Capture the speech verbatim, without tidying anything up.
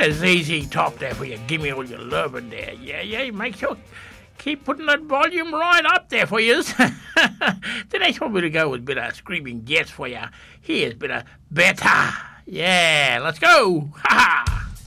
Bit of Z Z Top there for you. Give me all your loving there. Yeah, yeah, make sure... Keep putting that volume right up there for you. The next one we'll go with a bit of Screaming Jets for you. Here's a bit of Better. Yeah, let's go. Ha ha.